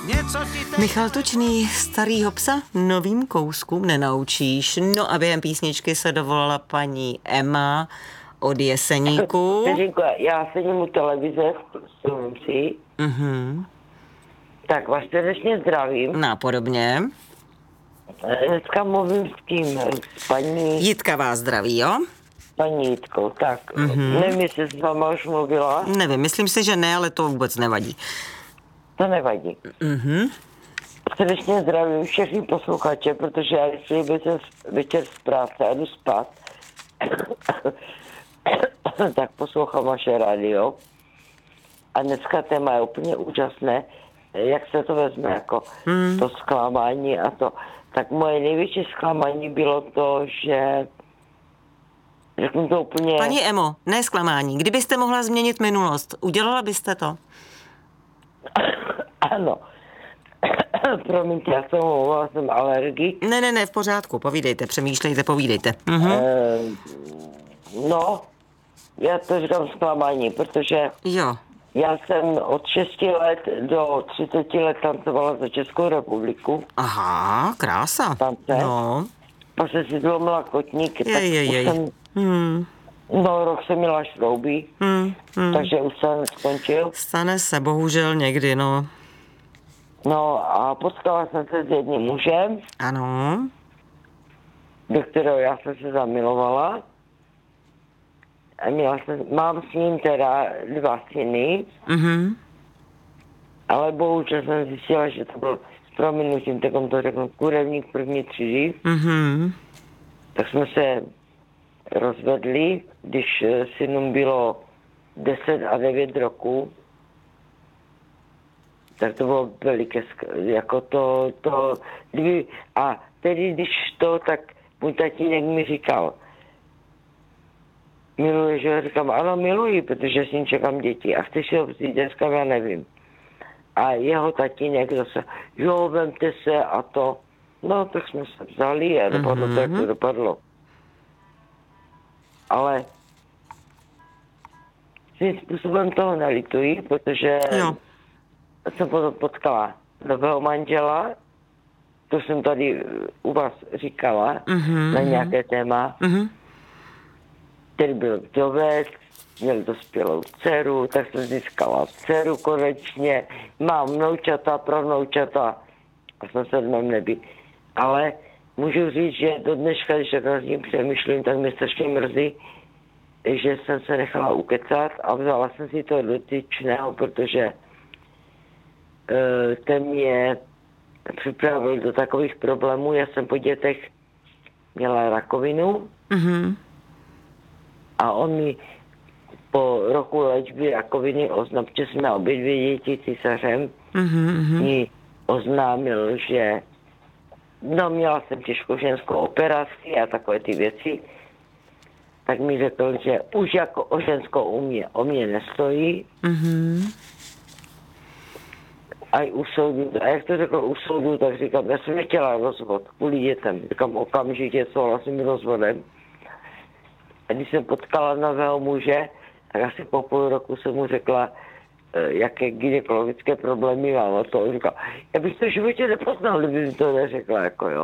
Michal Tučný, starýho psa novým kouskům nenaučíš. No a během písničky se dovolala paní Emma od Jeseníku. Já sedím u televize v Slunci. Tak vás srdečně zdravím. Nápodobně. Dneska mluvím s tím, s paní... Jitka vás zdraví, jo? Paní Jitkou, tak. Nevím, jestli s váma už mluvila. Nevím, myslím si, že ne, ale to vůbec nevadí. To nevadí. Srdečně zdravím všechny posluchače, protože já jestli večer z práce a jdu spát, tak poslouchám vaše rádio. A dneska téma je úplně úžasné, jak se to vezme, jako to zklamání a to. Tak moje největší zklamání bylo to, že řeknu to úplně... Paní Emo, ne zklamání. Kdybyste mohla změnit minulost, udělala byste to? Ano. Promiňte, já jsem alergik. Ne, v pořádku, povídejte, přemýšlejte, povídejte. No, já to říkám zklamání, protože Jo. Já jsem od 6 let do 30 let tancovala za Českou republiku. Aha, krása. Tance. No. Pak jsem si zlomila kotník, tak Jej. už jsem... No, rok jsem měla šrouby, takže už jsem skončil. Stane se, bohužel někdy, no. No a potkala jsem se s jedním mužem, Ano. do kterého já jsem se zamilovala. A mám s ním teda 2 syny, ale bohužel jsem zjistila, že to byl s prominutím, takom to řeknu, kurevník první třídy. Tak jsme se rozvedli, když synům bylo 10 a 9 roků. Tak to bylo veliké, jako a tedy když tak můj tatínek mi říkal, miluješ, že říkám, ano, miluji, protože s ním čekám děti a chceš si ho vzít, dneska já nevím. A jeho tatínek zase, jo, vemte se a to. No, tak jsme se vzali a dopadlo to, jak to dopadlo. Ale svým způsobem toho nelituji, protože jsem potom potkala nového manžela, to jsem tady u vás říkala, na nějaké téma, který byl vdovec, měl dospělou dceru, tak jsem získala dceru konečně, mám vnoučata, pravnoučata a jsem se v mém nebi. Ale můžu říct, že do dneška, když tak nad ním přemýšlím, tak mě strašně mrzí, že jsem se nechala ukecat a vzala jsem si to dotyčného, protože ten mě připravil do takových problémů. Já jsem po dětech měla rakovinu a on mi po roku léčby rakoviny že jsme obě 2 děti císařem, mi oznámil, že měla jsem těžkou ženskou operaci a takové ty věci, tak mi řekl, že už jako o ženskou o mě nestojí. A u soudu, a jak to řekl u soudu, tak říkám, já jsem nechtěla rozvod kvůli dětem. Říkám, okamžitě souhlasím s rozvodem. A když jsem potkala nového muže, tak asi po půl roku jsem mu řekla, jaké gynekologické problémy mám. A to on říkal, já bych to v životě nepoznal, kdyby mi to neřekla, jako jo.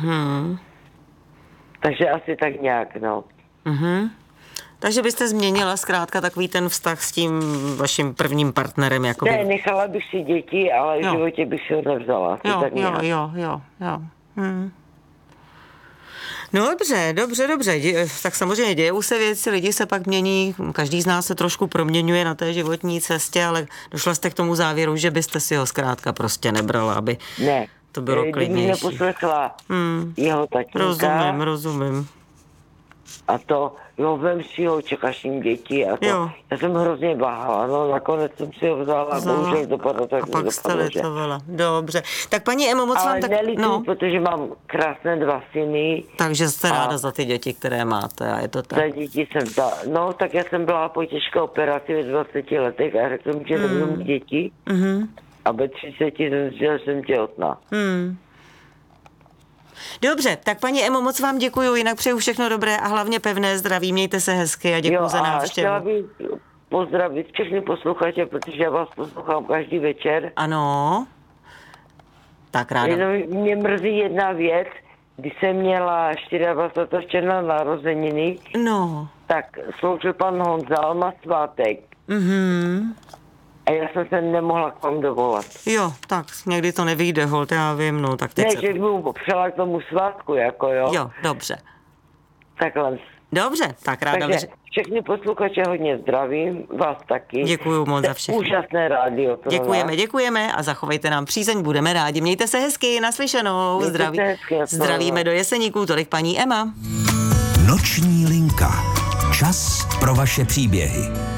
Takže asi tak nějak, no. Takže byste změnila zkrátka takový ten vztah s tím vaším prvním partnerem, jakoby. Ne, nechala bych si děti, ale v životě bych si ho nevzala. Jo. No dobře. Tak samozřejmě dějou se věci, lidi se pak mění, každý z nás se trošku proměňuje na té životní cestě, ale došla jste k tomu závěru, že byste si ho zkrátka prostě nebrala, aby to bylo klidnější. Kdyby neposlechla jeho tatínka. Rozumím. A to, vem si ho, čekáš ním děti a to. Jo. Já jsem hrozně váhala, no nakonec jsem si ho vzala, bohužel dopadlo tak, a pak jste litovala. Dobře. Tak paní Emo, moc vám tak... Ale nelituji, protože mám krásné 2 syny. Takže jste ráda za ty děti, které máte a je to tak. Za děti jsem tak já jsem byla po těžké operaci ve 20 letech a řekl mi, že nebudu mít děti. A ve 30 jsem říkala, že jsem těhotná. Dobře, tak paní Emo, moc vám děkuju, jinak přeju všechno dobré a hlavně pevné zdraví, mějte se hezky a děkuju za návštěvu. Chtěla bych pozdravit všechny posluchače, protože já vás poslouchám každý večer. Ano. Tak ráda. Mě mrzí jedna věc, když jsem měla 24. června narozeniny, No. tak sloužil pan Honzal na svátek. A já jsem se nemohla k vám dovolat. Jo, tak někdy to nevyjde, holt, já vím, no, tak teď ne, že mu přela k tomu svátku, jako jo. Jo, dobře. Takhle. Dobře, tak ráda. Takže všechny posluchače hodně zdravím, vás taky. Děkuju moc za všechno. Úžasné rádio. Děkujeme a zachovejte nám přízeň, budeme rádi. Mějte se hezky, naslyšenou. Zdravíme do Jeseníků, tolik paní Emma. Noční linka. Čas pro vaše příběhy.